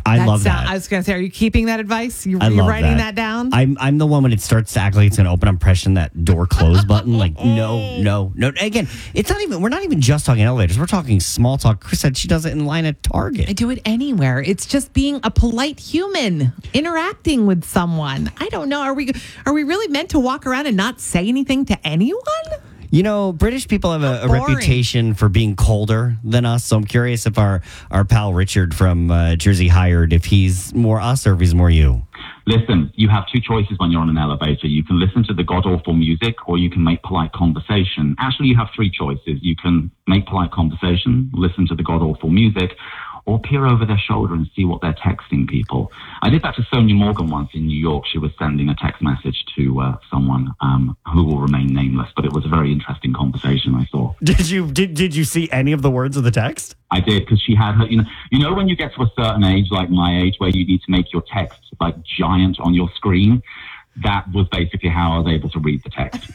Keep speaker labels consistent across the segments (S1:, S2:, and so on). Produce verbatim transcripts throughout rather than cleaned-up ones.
S1: I
S2: That's
S1: love
S2: not-
S1: that.
S2: I was going to say, are you keeping that advice? You,
S1: I
S2: you're
S1: love
S2: writing
S1: that.
S2: that, down?
S1: I'm I'm the one when it starts to act like it's going to open. I'm pressing that door close button. Like no, no, no. Again, it's not even. We're not even just talking elevators. We're talking small talk. Chris said she does it in line at Target.
S2: I do it anywhere. It's just being a polite human, interacting with someone. I don't know. Are we are we really meant to walk around and not say anything to anyone?
S1: You know, British people have a, a
S2: Boring.
S1: reputation for being colder than us. So I'm curious if our, our pal Richard from uh, Jersey Hired, if he's more us or if he's more you.
S3: Listen, you have two choices when you're on an elevator. You can listen to the god-awful music or you can make polite conversation. Actually, you have three choices. You can make polite conversation, listen to the god-awful music, or peer over their shoulder and see what they're texting people. I did that to Sonia Morgan once in New York. She was sending a text message to uh, someone um, who will remain nameless, but it was a very interesting conversation I saw.
S1: Did you did, did you see any of the words of the text?
S3: I did, because she had her, you know, you know when you get to a certain age, like my age, where you need to make your text like giant on your screen? That was basically how I was able to read the text.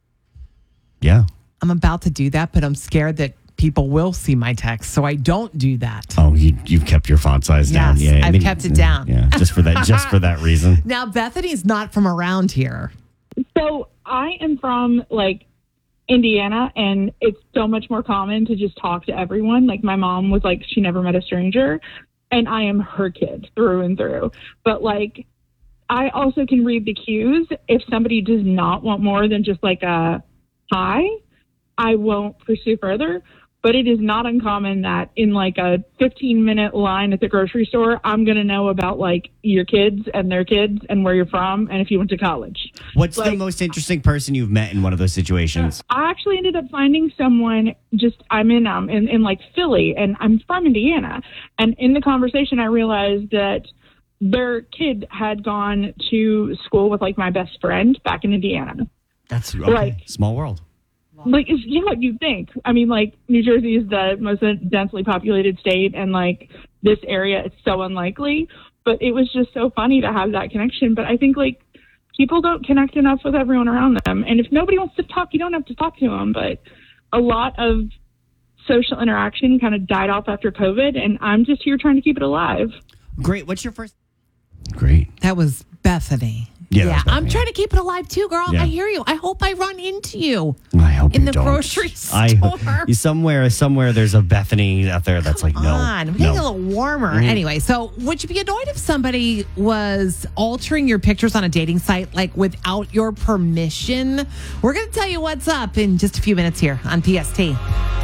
S1: Yeah.
S2: I'm about to do that, but I'm scared that people will see my text, so I don't do that.
S1: Oh, you you've kept your font size down.
S2: Yes,
S1: Yeah, I
S2: I've
S1: mean,
S2: kept it down.
S1: Yeah, just for that, just for that reason.
S2: Now, Bethany's not from around here.
S4: So I am from like Indiana, and it's so much more common to just talk to everyone. Like my mom was like, she never met a stranger, and I am her kid through and through. But like, I also can read the cues. If somebody does not want more than just like a hi, I won't pursue further. But it is not uncommon that in like a fifteen minute line at the grocery store, I'm going to know about like your kids and their kids and where you're from and if you went to college.
S1: What's
S4: Like,
S1: the most interesting person you've met in one of those situations?
S4: I actually ended up finding someone just, I'm in, um, in, in like Philly, and I'm from Indiana. And in the conversation, I realized that their kid had gone to school with like my best friend back in Indiana.
S1: That's okay.
S4: Like-
S1: Small world.
S4: Like, it's, you know what you'd think. I mean, like, New Jersey is the most densely populated state, and, like, this area is so unlikely. But it was just so funny to have that connection. But I think, like, people don't connect enough with everyone around them. And if nobody wants to talk, you don't have to talk to them. But a lot of social interaction kind of died off after COVID, and I'm just here trying to keep it alive.
S1: Great. What's your first? Great.
S2: That was Bethany.
S1: Yeah, that was
S2: I'm
S1: Bethany.
S2: trying to keep it alive too, girl.
S1: Yeah.
S2: I hear you. I hope I run into you.
S1: I hope
S2: In
S1: you
S2: the
S1: don't.
S2: grocery store.
S1: I, somewhere, somewhere, there's a Bethany out there that's like,
S2: Come
S1: no,
S2: on. We're getting
S1: no.
S2: a little warmer.
S1: Mhm.
S2: Anyway, so would you be annoyed if somebody was altering your pictures on a dating site, like without your permission? We're going to tell you what's up in just a few minutes here on P S T.